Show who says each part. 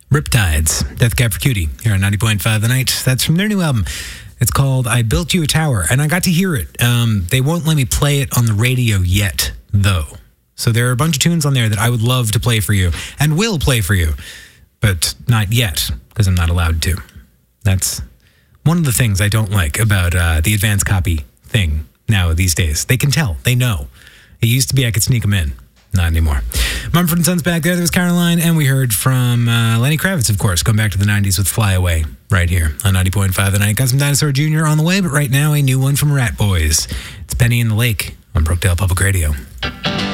Speaker 1: Riptides, Death Cab for Cutie, here on 90.5 The Night. That's from their new album. It's called I Built You a Tower, and I got to hear it. They won't let me play it on the radio yet, though. So there are a bunch of tunes on there that I would love to play for you, and will play for you, but not yet, because I'm not allowed to. That's one of the things I don't like about the advanced copy thing now these days. They can tell. They know. It used to be I could sneak them in. Not anymore. Mumford & Sons back there. There was Caroline, and we heard from Lenny Kravitz, of course, going back to the 90s with Fly Away right here on 90.5 The Night. Got some Dinosaur Jr. on the way, but right now a new one from Rat Boys. It's Penny in the Lake on Brookdale Public Radio.